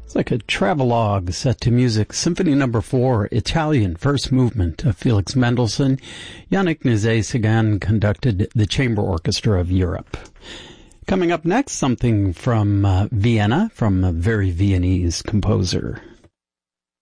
It's like a travelogue set to music. Symphony No. 4, Italian First Movement of Felix Mendelssohn. Yannick Nézet-Séguin conducted the Chamber Orchestra of Europe. Coming up next, something from Vienna, from a very Viennese composer.